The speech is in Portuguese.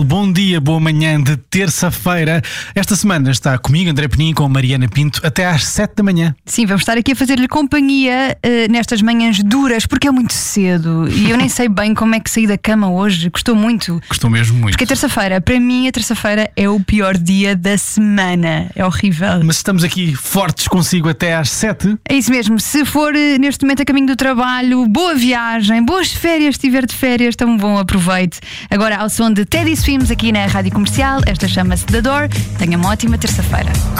Bom dia, boa manhã de terça-feira. Esta semana está comigo, André Penin, com Mariana Pinto, até às 7 da manhã. Sim, vamos estar aqui a fazer-lhe companhia nestas manhãs duras, porque é muito cedo e eu nem sei bem como é que saí da cama hoje. Custou muito. Custou mesmo muito. Porque a terça-feira, para mim, a terça-feira é o pior dia da semana. É horrível. Mas estamos aqui fortes consigo até às 7. É isso mesmo. Se for neste momento a caminho do trabalho, boa viagem, boas férias, se estiver de férias, tão bom, aproveite. Agora ao som de Teddy Swims aqui na Rádio Comercial. Esta chama-se The Door. Tenha uma ótima terça-feira.